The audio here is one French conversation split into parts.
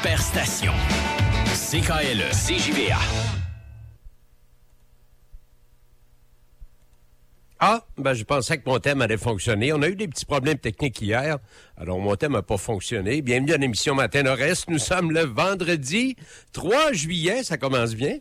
Superstation. CKLE, CJVA. Je pensais que mon thème allait fonctionner. On a eu des petits problèmes techniques hier, alors mon thème n'a pas fonctionné. Bienvenue à l'émission Matin Nord-Est. Nous sommes le vendredi 3 juillet, ça commence bien.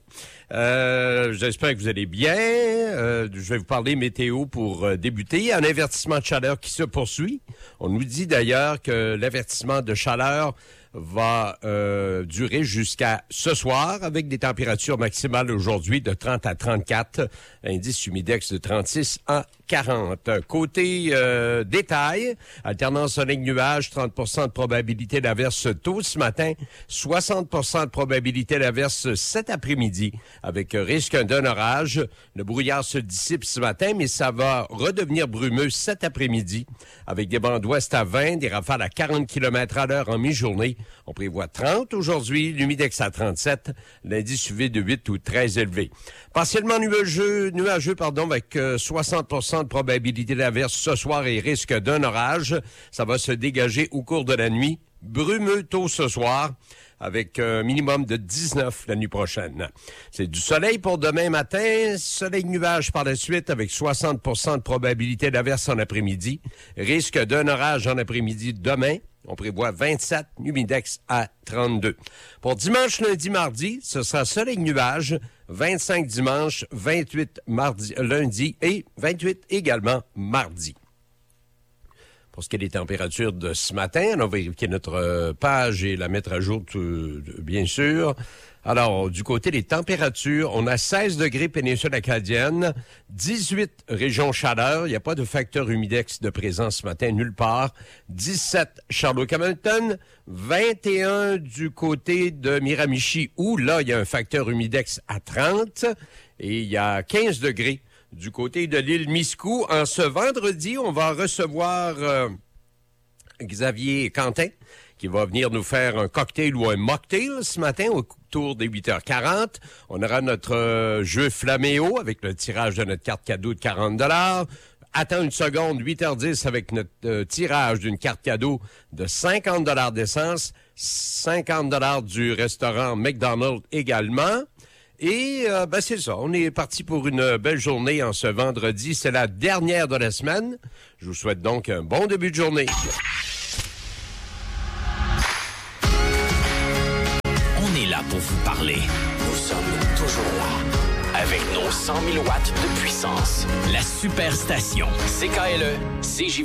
J'espère que vous allez bien. Je vais vous parler météo pour débuter. Un avertissement de chaleur qui se poursuit. On nous dit d'ailleurs que l'avertissement de chaleur va durer jusqu'à ce soir avec des températures maximales aujourd'hui de 30 à 34, indice humidex de 36 à 40. Côté détail, alternance soleil-nuage, 30% de probabilité d'averse tôt ce matin, 60% de probabilité d'averse cet après-midi avec risque d'un orage. Le brouillard se dissipe ce matin, mais ça va redevenir brumeux cet après-midi avec des vents d'ouest à 20, des rafales à 40 km/h en mi-journée. On prévoit 30 aujourd'hui, l'humidex à 37, l'indice UV de 8 ou très élevé. Partiellement nuageux, avec 60% de probabilité d'averse ce soir et risque d'un orage. Ça va se dégager au cours de la nuit. Brumeux tôt ce soir, avec un minimum de 19 la nuit prochaine. C'est du soleil pour demain matin, soleil-nuage par la suite avec 60% de probabilité d'averse en après-midi. Risque d'un orage en après-midi demain. On prévoit 27, humidex à 32. Pour dimanche, lundi, mardi, ce sera soleil-nuage, 25 dimanche, 28 lundi et 28 également mardi. Pour ce qui est des températures de ce matin, on va vérifier notre page et la mettre à jour, bien sûr. Alors, du côté des températures, on a 16 degrés péninsule acadienne, 18 régions chaleur, il n'y a pas de facteur humidex de présence ce matin nulle part, 17 Charlotte-Hamilton, 21 du côté de Miramichi, où là, il y a un facteur humidex à 30, et il y a 15 degrés du côté de l'île Miscou. En ce vendredi, on va recevoir Xavier Quentin, qui va venir nous faire un cocktail ou un mocktail ce matin autour des 8h40. On aura notre jeu Flaméo avec le tirage de notre carte cadeau de 40 $. Attends une seconde, 8h10 avec notre tirage d'une carte cadeau de 50 $ d'essence, 50 $ du restaurant McDonald's également. Et c'est ça, on est parti pour une belle journée en ce vendredi. C'est la dernière de la semaine. Je vous souhaite donc un bon début de journée. On est là pour vous parler. Nous sommes toujours là. Avec nos 100 000 watts de puissance. La Superstation. CKLE, CJVA.